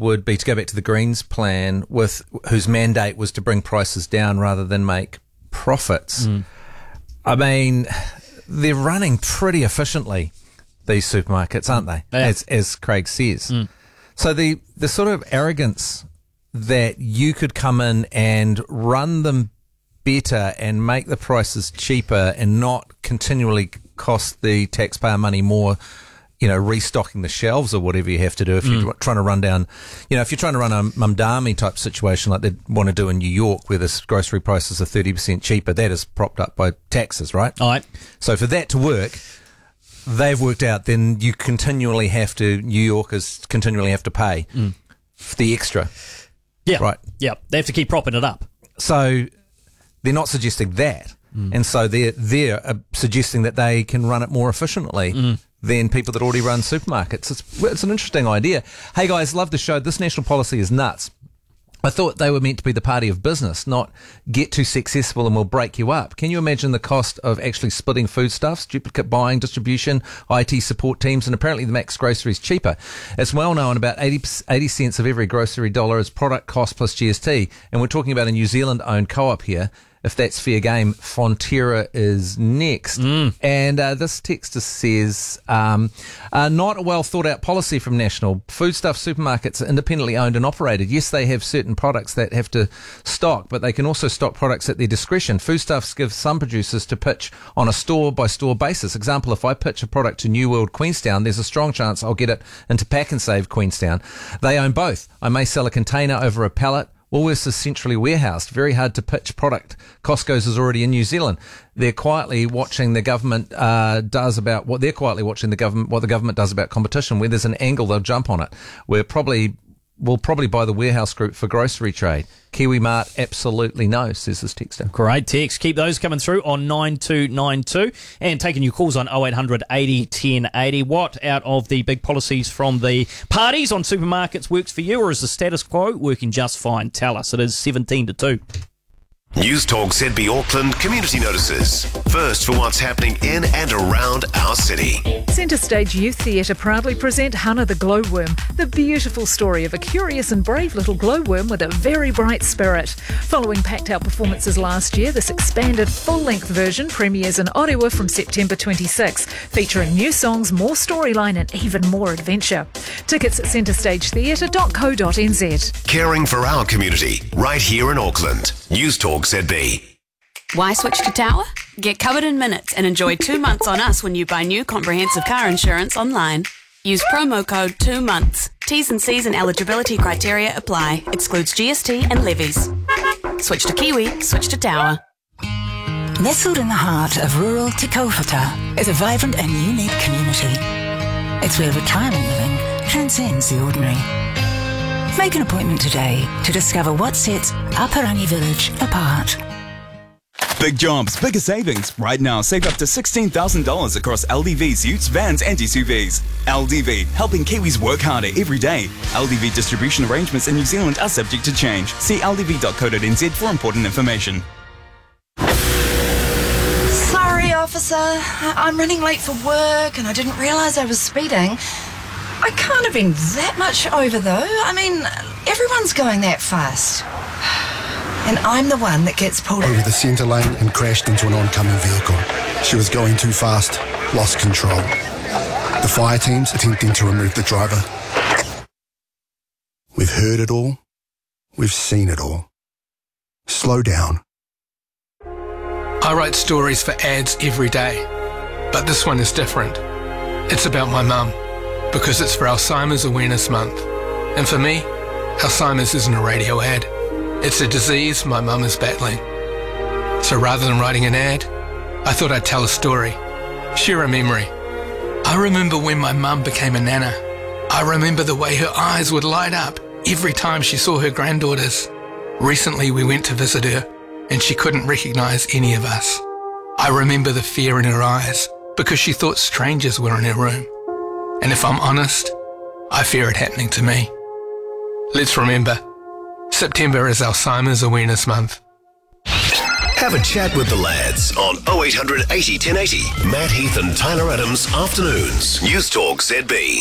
would be to go back to the Greens plan, whose mandate was to bring prices down rather than make profits. I mean, they're running pretty efficiently, these supermarkets, aren't they? Yeah. As Craig says. So the sort of arrogance that you could come in and run them better and make the prices cheaper and not continually cost the taxpayer money more, restocking the shelves or whatever you have to do if you're trying to run down, if you're trying to run a Mumdami type situation like they want to do in New York where the grocery prices are 30% cheaper, that is propped up by taxes, right? All right. So for that to work, they've worked out then New Yorkers continually have to pay for the extra. Yeah. Right. Yeah. They have to keep propping it up. So they're not suggesting that. And so they're suggesting that they can run it more efficiently than people that already run supermarkets. It's an interesting idea. Hey guys, love the show. This national policy is nuts. I thought they were meant to be the party of business, not get too successful and we'll break you up. Can you imagine the cost of actually splitting foodstuffs, duplicate buying, distribution, IT support teams, and apparently the Max Grocery is cheaper. It's well known about 80 cents of every grocery dollar is product cost plus GST, and we're talking about a New Zealand-owned co-op here. If that's fair game, Fonterra is next. And this texter says, not a well thought out policy from National. Foodstuff supermarkets are independently owned and operated. Yes, they have certain products that have to stock, but they can also stock products at their discretion. Foodstuffs give some producers to pitch on a store-by-store basis. Example, if I pitch a product to New World Queenstown, there's a strong chance I'll get it into Pack and Save Queenstown. They own both. I may sell a container over a pallet. Woolworths is centrally warehoused. Very hard to pitch product. Costco's is already in New Zealand. They're quietly watching the government what the government does about competition. Where there's an angle, they'll jump on it. We'll probably buy the warehouse group for grocery trade. Kiwi Mart, absolutely no, says this texter. Great text. Keep those coming through on 9292 and taking your calls on 0800 80 1080. What out of the big policies from the parties on supermarkets works for you, or is the status quo working just fine? Tell us. It is 17-2. News Talk ZB Auckland community notices. First for what's happening in and around our city. Centre Stage Youth Theatre proudly present Hannah the Glowworm, the beautiful story of a curious and brave little glowworm with a very bright spirit. Following packed-out performances last year, this expanded full-length version premieres in Orewa from September 26, featuring new songs, more storyline and even more adventure. Tickets at centrestagetheatre.co.nz. Caring for our community, right here in Auckland. News Talk ZB. Why switch to Tower? Get covered in minutes and enjoy 2 months on us when you buy new comprehensive car insurance online. Use promo code 2 months. T's and C's and eligibility criteria apply. Excludes GST and levies. Switch to Kiwi, switch to Tower. Nestled in the heart of rural Te Kaupata is a vibrant and unique community. It's where retirement living transcends the ordinary. Make an appointment today to discover what sets Aparani Village apart. Big jobs, bigger savings. Right now, save up to $16,000 across LDV's utes, vans and SUVs. LDV, helping Kiwis work harder every day. LDV distribution arrangements in New Zealand are subject to change. See ldv.co.nz for important information. Sorry, officer. I'm running late for work and I didn't realise I was speeding. I can't have been that much over, though. I mean, everyone's going that fast. And I'm the one that gets pulled over the centre lane and crashed into an oncoming vehicle. She was going too fast, lost control. The fire team's attempting to remove the driver. We've heard it all. We've seen it all. Slow down. I write stories for ads every day, but this one is different. It's about my mum, because it's for Alzheimer's Awareness Month. And for me, Alzheimer's isn't a radio ad. It's a disease my mum is battling. So rather than writing an ad, I thought I'd tell a story, share a memory. I remember when my mum became a nana. I remember the way her eyes would light up every time she saw her granddaughters. Recently we went to visit her and she couldn't recognise any of us. I remember the fear in her eyes because she thought strangers were in her room. And if I'm honest, I fear it happening to me. Let's remember, September is Alzheimer's Awareness Month. Have a chat with the lads on 0800 80 1080. Matt Heath and Tyler Adams Afternoons. News Talk ZB.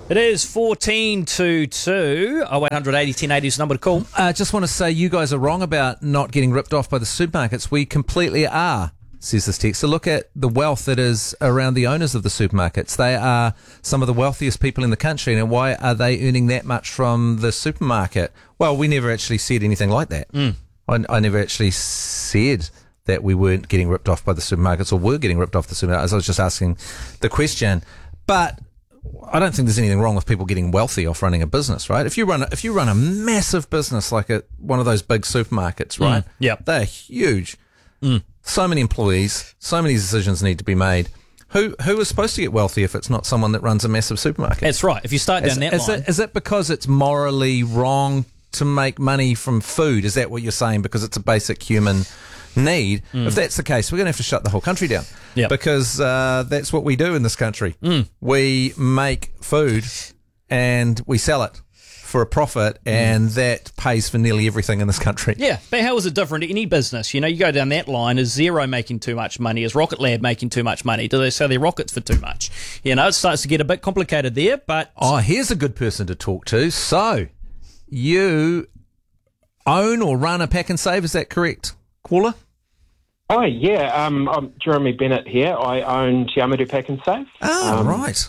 It is 14 to 2. 0800 80 1080 is the number to call. I just want to say you guys are wrong about not getting ripped off by the supermarkets. We completely are, says this text. So look at the wealth that is around the owners of the supermarkets. They are some of the wealthiest people in the country. And why are they earning that much from the supermarket? Well, we never actually said anything like that. I never actually said that we weren't getting ripped off by the supermarkets or were getting ripped off the supermarkets. I was just asking the question. But I don't think there's anything wrong with people getting wealthy off running a business, right? If you run a massive business like one of those big supermarkets, right? They're huge. So many employees, so many decisions need to be made. Who is supposed to get wealthy if it's not someone that runs a massive supermarket? That's right. If you start down that line. Is it because it's morally wrong to make money from food? Is that what you're saying? Because it's a basic human need? If that's the case, we're going to have to shut the whole country down. Because that's what we do in this country. We make food and we sell it for a profit, and that pays for nearly everything in this country. Yeah, but how is it different to any business? You know, you go down that line, is Xero making too much money? Is Rocket Lab making too much money? Do they sell their rockets for too much? You know, it starts to get a bit complicated there, but... Oh, here's a good person to talk to. So, you own or run a Pack and Save, is that correct, caller? Oh, yeah. I'm Jeremy Bennett here. I own Te Ameru Pack and Save. Oh, right.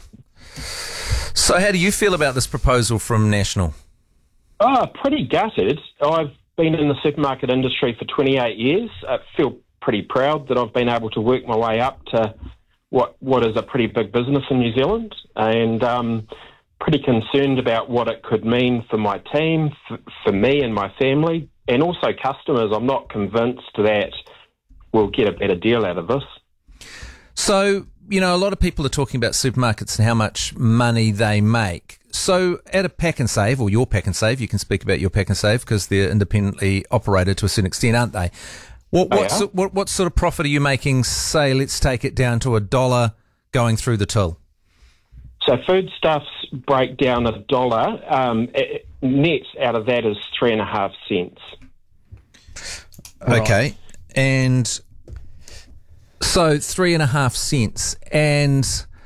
So how do you feel about this proposal from National? Oh, pretty gutted. I've been in the supermarket industry for 28 years. I feel pretty proud that I've been able to work my way up to what is a pretty big business in New Zealand, and pretty concerned about what it could mean for my team, for me and my family, and also customers. I'm not convinced that we'll get a better deal out of this. So, you know, a lot of people are talking about supermarkets and how much money they make. So at a Pack and Save, or your Pack and Save, you can speak about your Pack and Save because they're independently operated to a certain extent, aren't they? What sort of profit are you making, say, let's take it down to $1 going through the till? So foodstuffs break down $1. Net out of that is 3.5 cents. Okay. Right. And so 3.5 cents. And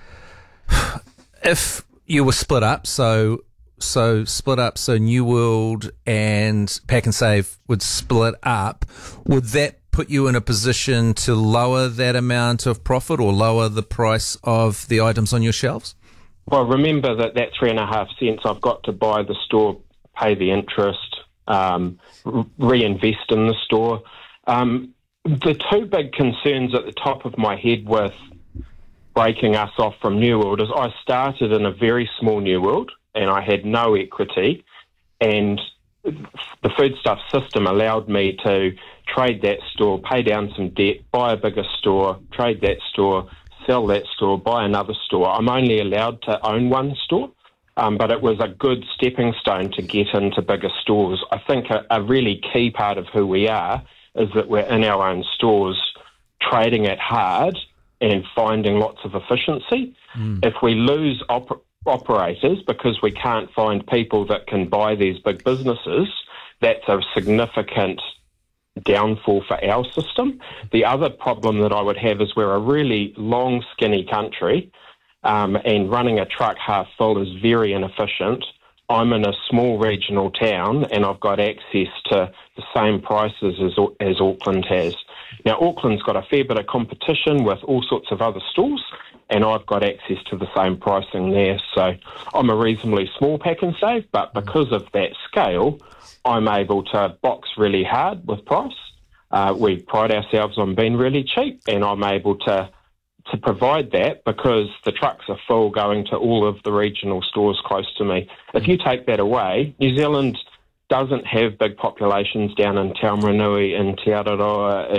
if you were split up, so New World and Pack and Save would split up, would that put you in a position to lower that amount of profit or lower the price of the items on your shelves? Well, remember that 3.5 cents I've got to buy the store, pay the interest, reinvest in the store. The two big concerns at the top of my head with breaking us off from New World is I started in a very small New World and I had no equity, and the foodstuff system allowed me to trade that store, pay down some debt, buy a bigger store, trade that store, sell that store, buy another store. I'm only allowed to own one store, but it was a good stepping stone to get into bigger stores. I think a really key part of who we are is that we're in our own stores trading it hard and finding lots of efficiency. If we lose operators because we can't find people that can buy these big businesses, that's a significant downfall for our system. The other problem that I would have is we're a really long, skinny country, and running a truck half full is very inefficient. I'm in a small regional town and I've got access to the same prices as Auckland has. Now, Auckland's got a fair bit of competition with all sorts of other stores, and I've got access to the same pricing there. So I'm a reasonably small Pack and Save, but because of that scale, I'm able to box really hard with price. We pride ourselves on being really cheap, and I'm able to provide that because the trucks are full going to all of the regional stores close to me. If you take that away, New Zealand doesn't have big populations down in Taumarunui and Te Araroa,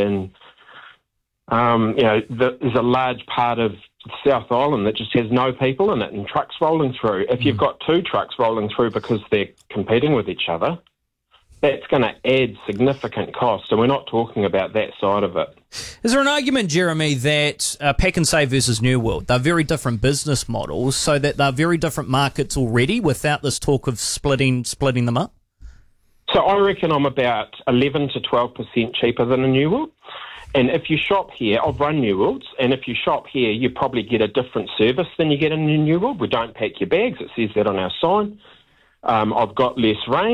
and there's a large part of South Island that just has no people in it and trucks rolling through. If you've got two trucks rolling through because they're competing with each other, that's going to add significant cost, and we're not talking about that side of it. Is there an argument, Jeremy, that Pack and Save versus New World, they're very different business models, so that they're very different markets already without this talk of splitting them up? So I reckon I'm about 11 to 12% cheaper than a New World. And if you shop here, I've run New Worlds, and if you shop here, you probably get a different service than you get in a New World. We don't pack your bags. It says that on our sign. I've got less range.